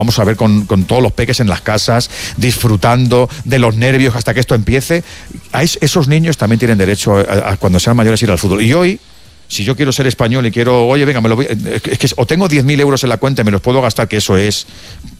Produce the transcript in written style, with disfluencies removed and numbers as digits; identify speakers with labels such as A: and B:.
A: vamos a ver con todos los peques en las casas, disfrutando de los nervios hasta que esto empiece. Esos niños también tienen derecho a cuando sean mayores ir al fútbol. Y hoy, si yo quiero ser español y quiero, oye, venga, es que o tengo 10.000 euros en la cuenta y me los puedo gastar, que eso es